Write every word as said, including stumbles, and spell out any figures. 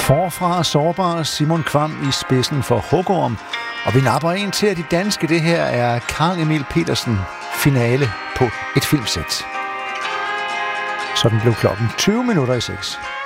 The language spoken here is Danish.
Forfra sårbare Simon Kvam i spidsen for Hugorm, og vi napper en til af de danske. Det her er Carl Emil Petersen, finale på et filmsæt. Sådan blev klokken tyve minutter i seks.